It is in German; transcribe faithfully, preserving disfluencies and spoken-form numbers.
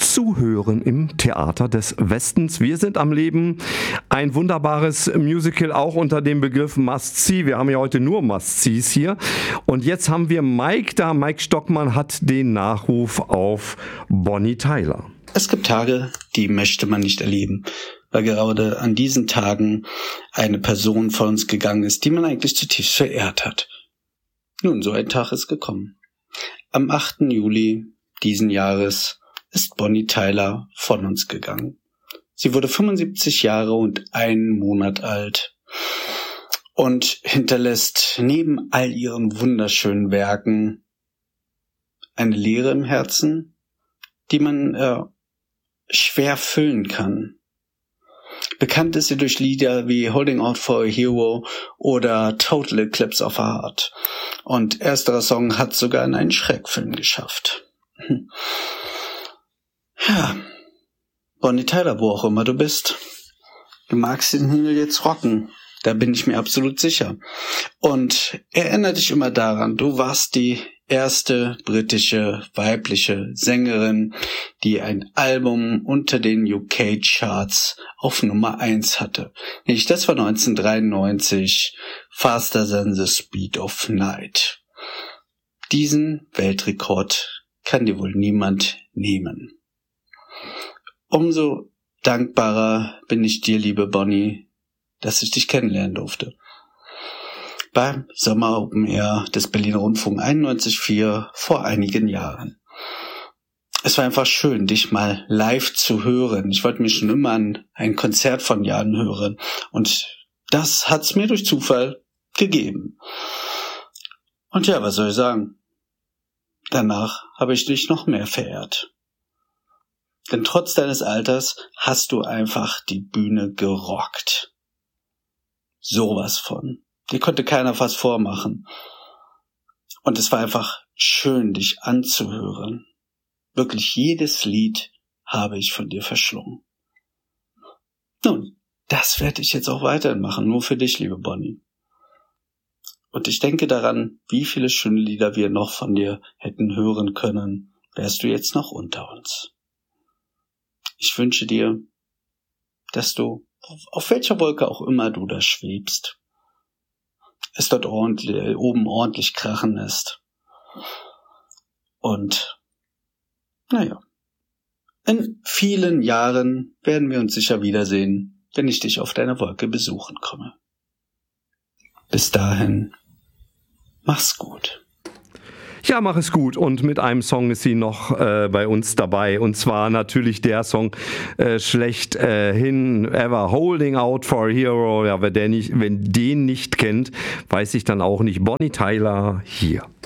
zu hören im Theater des Westens. Wir sind am Leben. Ein wunderbares Musical, auch unter dem Begriff Must-See. Wir haben ja heute nur Must-Sees hier. Und jetzt haben wir Mike da. Mike Stockmann hat den Nachruf auf Bonnie Tyler. Es gibt Tage, die möchte man nicht erleben, weil gerade an diesen Tagen eine Person von uns gegangen ist, die man eigentlich zutiefst verehrt hat. Nun, so ein Tag ist gekommen. Am achten Juli diesen Jahres ist Bonnie Tyler von uns gegangen. Sie wurde fünfundsiebzig Jahre und einen Monat alt und hinterlässt neben all ihren wunderschönen Werken eine Leere im Herzen, die man äh, schwer füllen kann. Bekannt ist sie durch Lieder wie Holding Out for a Hero oder Total Eclipse of a Heart. Und ersterer Song hat sogar in einen Schreckfilm geschafft. Ja, Bonnie Tyler, wo auch immer du bist, du magst den Himmel jetzt rocken. Da bin ich mir absolut sicher. Und erinnere dich immer daran, du warst die erste britische weibliche Sängerin, die ein Album unter den U K-Charts auf Nummer eins hatte. Nicht, das war neunzehnhundertdreiundneunzig, Faster Than the Speed of Night. Diesen Weltrekord kann dir wohl niemand nehmen. Umso dankbarer bin ich dir, liebe Bonnie, dass ich dich kennenlernen durfte. Beim Sommer Open Air des Berliner Rundfunk einundneunzig Komma vier vor einigen Jahren. Es war einfach schön, dich mal live zu hören. Ich wollte mir schon immer an ein Konzert von dir anhören. Und das hat's mir durch Zufall gegeben. Und ja, was soll ich sagen? Danach habe ich dich noch mehr verehrt. Denn trotz deines Alters hast du einfach die Bühne gerockt. Sowas von. Dir konnte keiner was vormachen. Und es war einfach schön, dich anzuhören. Wirklich jedes Lied habe ich von dir verschlungen. Nun, das werde ich jetzt auch weiterhin machen, nur für dich, liebe Bonnie. Und ich denke daran, wie viele schöne Lieder wir noch von dir hätten hören können, wärst du jetzt noch unter uns. Ich wünsche dir, dass du, auf welcher Wolke auch immer du da schwebst, es dort ordentlich, oben ordentlich krachen lässt. Und, naja, in vielen Jahren werden wir uns sicher wiedersehen, wenn ich dich auf deiner Wolke besuchen komme. Bis dahin, mach's gut. Ja, mach es gut. Und mit einem Song ist sie noch äh, bei uns dabei. Und zwar natürlich der Song äh, schlechthin, äh, Ever Holding Out for a Hero. Ja, wer, der nicht, wenn den nicht kennt, weiß ich dann auch nicht. Bonnie Tyler hier.